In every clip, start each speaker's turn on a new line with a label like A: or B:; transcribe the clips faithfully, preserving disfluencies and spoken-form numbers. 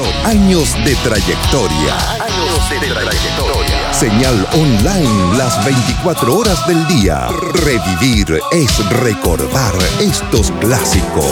A: Años de trayectoria. Años de trayectoria. Señal online las veinticuatro horas del día. Revivir es recordar estos clásicos.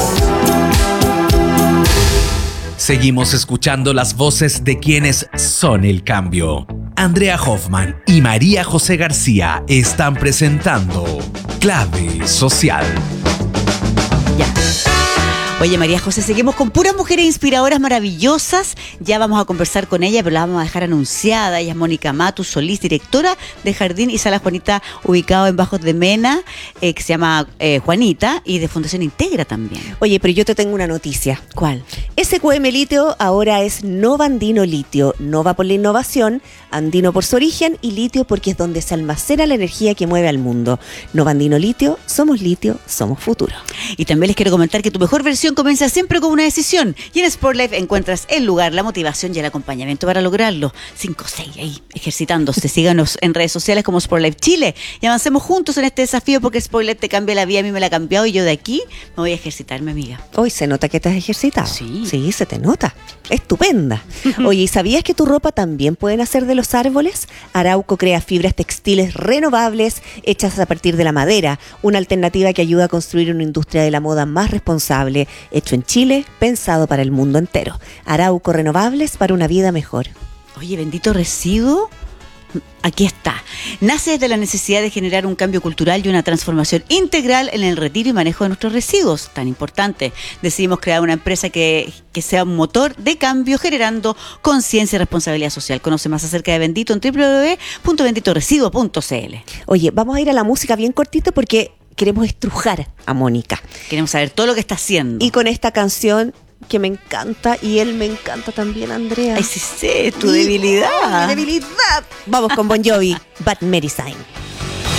B: Seguimos escuchando las voces de quienes son el cambio. Andrea Hoffman y María José García están presentando Clave Social.
C: Ya. Oye, María José, seguimos con puras mujeres inspiradoras maravillosas. Ya vamos a conversar con ella, pero la vamos a dejar anunciada. Ella es Mónica Matus Solís, directora de Jardín y Sala Juanita, ubicado en Bajos de Mena, eh, que se llama eh, Juanita, y de Fundación Integra también.
D: Oye, pero yo te tengo una noticia.
C: ¿Cuál?
D: S Q M Litio ahora es Nova Andino Litio. Nova por la innovación, Andino por su origen y Litio porque es donde se almacena la energía que mueve al mundo. Nova Andino Litio, somos litio, somos futuro.
C: Y también les quiero comentar que tu mejor versión comienza siempre con una decisión. Y en Sportlife encuentras el lugar, la motivación y el acompañamiento para lograrlo. cinco seis ahí, ejercitándose. Síganos en redes sociales como Sportlife Chile. Y avancemos juntos en este desafío porque Sportlife te cambia la vida. A mí me la ha cambiado y yo de aquí me voy a ejercitarme, amiga.
D: Hoy se nota que te has ejercitado.
C: Sí.
D: Sí, se te nota. Estupenda. Oye, ¿y sabías que tu ropa también puede nacer de los árboles? Arauco crea fibras textiles renovables hechas a partir de la madera, una alternativa que ayuda a construir una industria de la moda más responsable, hecho en Chile, pensado para el mundo entero. Arauco, renovables para una vida mejor.
C: Oye, bendito residuo. Aquí está. Nace de la necesidad de generar un cambio cultural y una transformación integral en el retiro y manejo de nuestros residuos, tan importante. Decidimos crear una empresa que, que sea un motor de cambio, generando conciencia y responsabilidad social. Conoce más acerca de Bendito en doble u doble u doble u punto bendito residuo punto c l.
D: Oye, vamos a ir a la música bien cortito porque queremos estrujar a Mónica.
C: Queremos saber todo lo que está haciendo.
D: Y con esta canción que me encanta y él me encanta también, Andrea.
C: Ay, sí, sí, tu debilidad.
D: Oh, mi debilidad. Vamos con Bon Jovi, Bad Medicine.